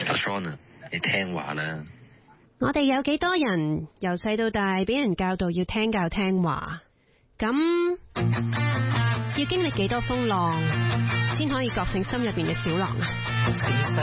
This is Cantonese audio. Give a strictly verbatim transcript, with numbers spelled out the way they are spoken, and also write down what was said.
阿 Sean 啊，你聽話啦。 我哋有幾多人由細到大俾人教導要聽教聽話，咁要經歷幾多風浪先可以覺醒心入邊嘅小狼啊？ 其實